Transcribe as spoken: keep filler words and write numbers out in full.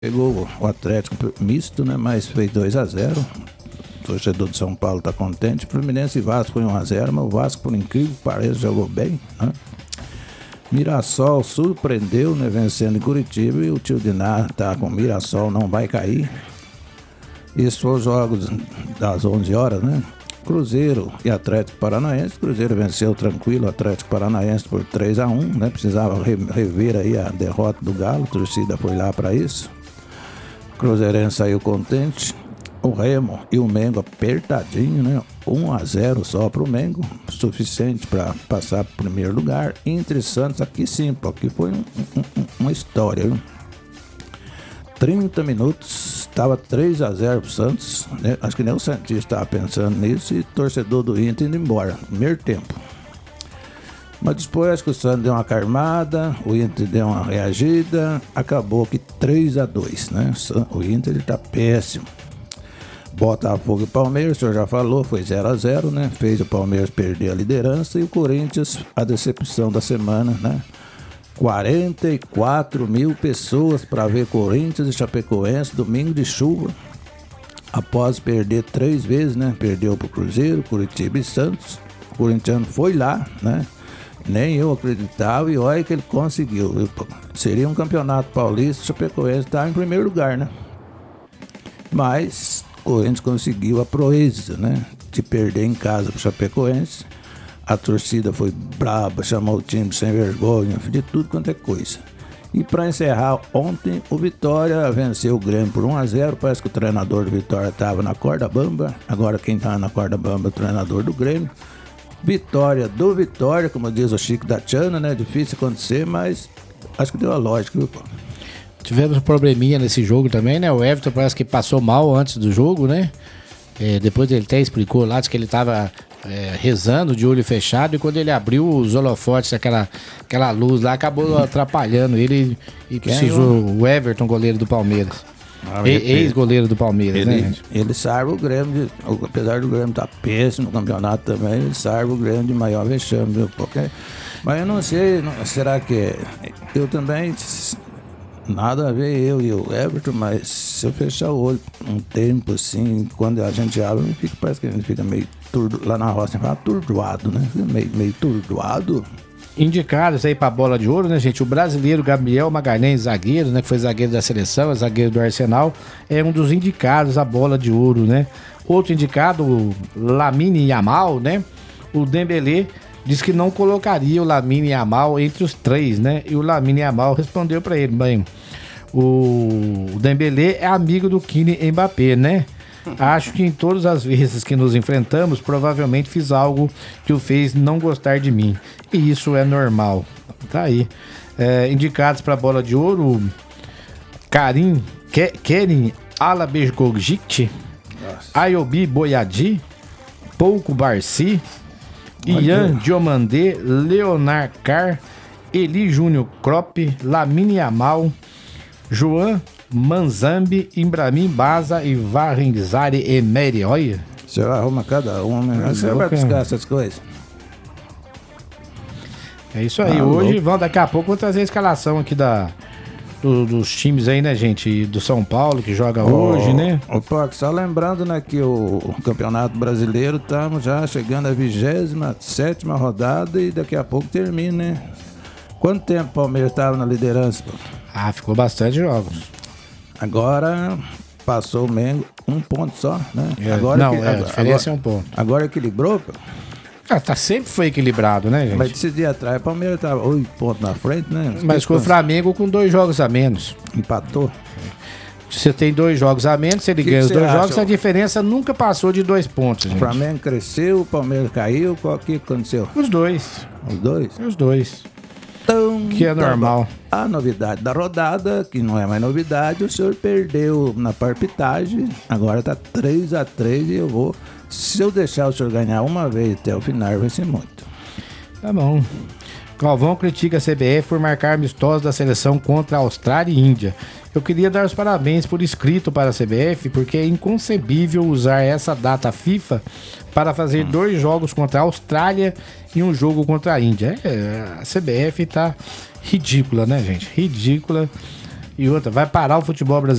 Pegou o Atlético misto, né? Mas fez dois a zero. O torcedor de São Paulo tá contente. Fluminense e Vasco foi um a zero, mas o Vasco, por incrível que pareça, jogou bem, né? Mirassol surpreendeu, né? Vencendo em Curitiba, e o tio Diná tá com Mirassol, não vai cair. Esses foram os jogos das onze horas, né? Cruzeiro e Atlético Paranaense. Cruzeiro venceu tranquilo o Atlético Paranaense por três a um, né? Precisava rever aí a derrota do Galo, a torcida foi lá para isso. O Cruzeirense saiu contente. O Remo e o Mengo apertadinho, né? um a zero só para o Mengo, suficiente para passar para o primeiro lugar. Inter e Santos, aqui sim, aqui foi um, um, uma história, viu? trinta minutos, estava três a zero para o Santos, né? Acho que nem o Santista estava pensando nisso, e torcedor do Inter indo embora, no primeiro tempo. Mas depois acho que o Santos deu uma carmada, o Inter deu uma reagida, acabou que três a dois, né? O Inter está péssimo. Botafogo e Palmeiras, o senhor já falou, foi zero a zero, né? Fez o Palmeiras perder a liderança, e o Corinthians, a decepção da semana, né? quarenta e quatro mil pessoas para ver Corinthians e Chapecoense, domingo de chuva, após perder três vezes, né? Perdeu para o Cruzeiro, Curitiba e Santos. O corintiano foi lá, né? Nem eu acreditava, e olha que ele conseguiu. Seria um campeonato paulista, o Chapecoense estava em primeiro lugar, né? Mas o Corinthians conseguiu a proeza, né? De perder em casa para o Chapecoense. A torcida foi braba, chamou o time sem vergonha, de tudo quanto é coisa. E para encerrar, ontem o Vitória venceu o Grêmio por um a zero. Parece que o treinador do Vitória estava na corda bamba. Agora quem está na corda bamba é o treinador do Grêmio. Vitória do Vitória, como diz o Chico da Tchana, né? Difícil acontecer, mas acho que deu a lógica, viu, pô? Tivemos um probleminha nesse jogo também, né? O Everton parece que passou mal antes do jogo, né? É, depois ele até explicou lá, disse que ele estava é, rezando de olho fechado, e quando ele abriu os holofotes, aquela, aquela luz lá, acabou atrapalhando ele, e precisou o Everton, goleiro do Palmeiras. Ah, e, ex-goleiro do Palmeiras, ele, né, gente? Ele salva o Grêmio, de, apesar do Grêmio estar tá péssimo no campeonato também, ele salva o Grêmio de maior vexame, viu? Porque, mas eu não sei, não, será que eu também... Nada a ver eu e o Everton, mas se eu fechar o olho um tempo assim, quando a gente abre, fica, parece que a gente fica meio turdo, lá na roça, fala atordoado, né? Meio, meio turdoado. Indicados aí pra bola de ouro, né, gente? O brasileiro Gabriel Magalhães, zagueiro, né? Que foi zagueiro da seleção, é zagueiro do Arsenal, é um dos indicados à bola de ouro, né? Outro indicado, o Lamine Yamal, né? O Dembélé diz que não colocaria o Lamine Yamal entre os três, né? E o Lamine Yamal respondeu pra ele, bem, o Dembélé é amigo do Kylian Mbappé, né? Acho que em todas as vezes que nos enfrentamos, provavelmente fiz algo que o fez não gostar de mim. E isso é normal. Tá aí. É, indicados pra bola de ouro, Karim Ke- Kerim Alabejgogic, Ayobi Boyadi, Pouco Barci, Ian Diomandé, Leonard Carr, Eli Júnior Kropp, Lamine Yamal, Joan Manzambi, Imbrahim Baza e Varenzari Emery. Olha. Você arruma cada um, né? Você vai buscar essas coisas. É isso aí. Ah, hoje, vão, daqui a pouco, vou trazer a escalação aqui da, do, dos times aí, né, gente? Do São Paulo, que joga oh, hoje, né? Opa, só lembrando, né, que o, o Campeonato Brasileiro estamos já chegando à vigésima sétima rodada, e daqui a pouco termina, né? Quanto tempo o Palmeiras estava na liderança? Pô? Ah, ficou bastante jogos. Agora passou o Mengo, um ponto só, né? É, agora não, que, é, agora, a diferença agora, é um ponto. Agora equilibrou, pô? Ah, tá, sempre foi equilibrado, né, gente? Mas esse dia atrás, o Palmeiras estava oito pontos na frente, né? Mas com o Flamengo com dois jogos a menos. Empatou. Se você tem dois jogos a menos, se ele ganha os dois acha? jogos, a diferença nunca passou de dois pontos, gente. O Flamengo cresceu, o Palmeiras caiu, o que aconteceu? Os dois. Os dois? Os dois. Então, que é normal. A novidade da rodada, que não é mais novidade, o senhor perdeu na palpitagem, agora tá três a três, e eu vou, se eu deixar o senhor ganhar uma vez até o final, vai ser muito. Tá bom. Galvão critica a C B F por marcar amistosos da seleção contra a Austrália e Índia. Eu queria dar os parabéns por escrito para a C B F, porque é inconcebível usar essa data FIFA para fazer hum. dois jogos contra a Austrália e um jogo contra a Índia. É, a C B F tá ridícula, né, gente? Ridícula. E outra, vai parar o futebol brasileiro.